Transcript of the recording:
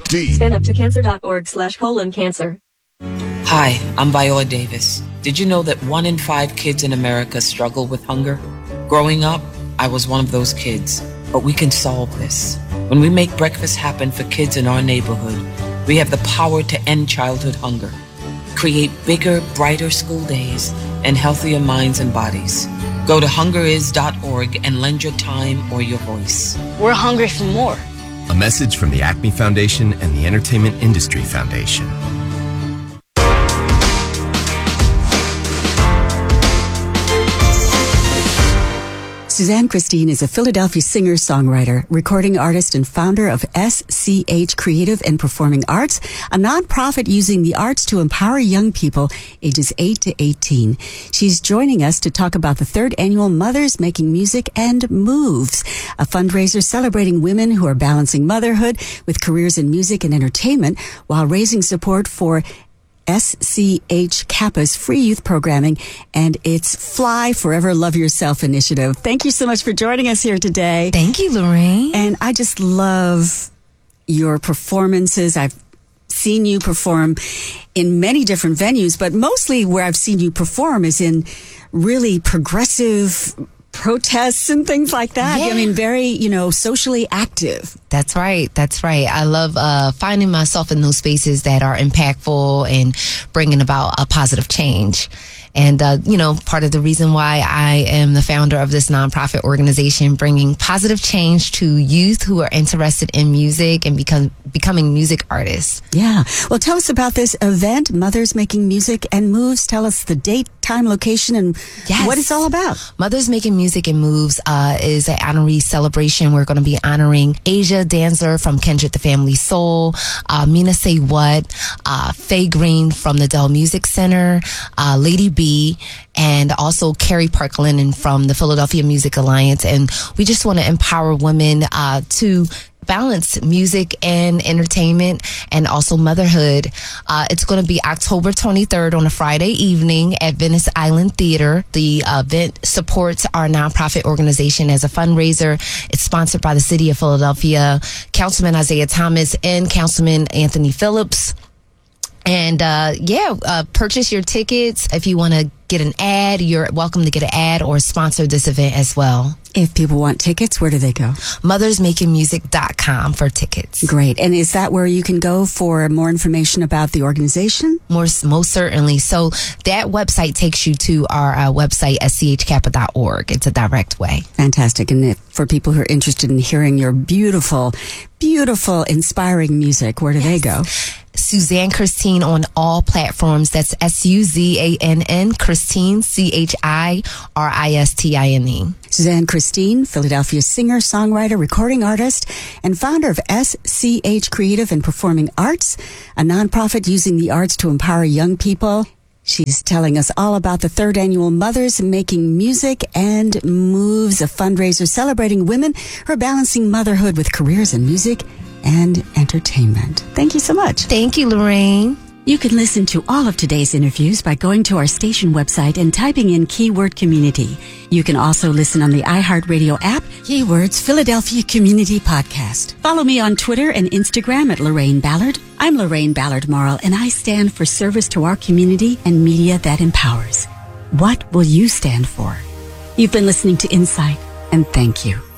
StandUpToCancer.org/cancer. Hi, I'm Viola Davis. Did you know that 1 in 5 kids in America struggle with hunger? Growing up, I was one of those kids. But we can solve this. When we make breakfast happen for kids in our neighborhood, we have the power to end childhood hunger, create bigger, brighter school days, and healthier minds and bodies. Go to hungeris.org and lend your time or your voice. We're hungry for more. A message from the Acme Foundation and the Entertainment Industry Foundation. Suzanne Christine is a Philadelphia singer-songwriter, recording artist, and founder of SCH Creative and Performing Arts, a nonprofit using the arts to empower young people ages 8 to 18. She's joining us to talk about the 3rd annual Mothers Making Music and Moves, a fundraiser celebrating women who are balancing motherhood with careers in music and entertainment while raising support for SCH Kappa's free youth programming and its Fly Forever Love Yourself initiative. Thank you so much for joining us here today. Thank you, Lorraine. And I just love your performances. I've seen you perform in many different venues, but mostly where I've seen you perform is in really progressive protests and things like that. Yeah. I mean, very, socially active. That's right. That's right. I love finding myself in those spaces that are impactful and bringing about a positive change. And, part of the reason why I am the founder of this nonprofit organization, bringing positive change to youth who are interested in music and becoming music artists. Yeah. Well, tell us about this event, Mothers Making Music and Moves. Tell us the date, time, location, and what it's all about. Mothers Making Music and Moves is an honoree celebration. We're going to be honoring Asia Danzer from Kindred the Family Soul, Mina Say What, Faye Green from the Dell Music Center, Lady B, and also Carrie Park Lennon from the Philadelphia Music Alliance. And we just want to empower women to balance music and entertainment and also motherhood. It's going to be October 23rd on a Friday evening at Venice Island Theater. The event supports our nonprofit organization as a fundraiser. It's sponsored by the City of Philadelphia, Councilman Isaiah Thomas, and Councilman Anthony Phillips. And purchase your tickets. If you want to get an ad, you're welcome to get an ad or sponsor this event as well. If people want tickets, where do they go? mothersmakingmusic.com for tickets. Great. And is that where you can go for more information about the organization? Most certainly. So that website takes you to our website, schkappa.org. It's a direct way. Fantastic. And for people who are interested in hearing your beautiful, beautiful, inspiring music, where do they go? Suzanne Christine on all platforms. That's SUZANN Christine, CHIRISTINE. Suzanne Christine, Philadelphia singer, songwriter, recording artist, and founder of SCH Creative and Performing Arts, a nonprofit using the arts to empower young people. She's telling us all about the 3rd annual Mothers Making Music and Moves, a fundraiser celebrating women who are balancing motherhood with careers in music and entertainment. Thank you so much. Thank you, Lorraine. You can listen to all of today's interviews by going to our station website and typing in keyword community. You can also listen on the iHeartRadio app, keywords Philadelphia Community Podcast. Follow me on Twitter and Instagram at Lorraine Ballard. I'm Lorraine Ballard Morrill, and I stand for service to our community and media that empowers. What will you stand for? You've been listening to Insight, and thank you.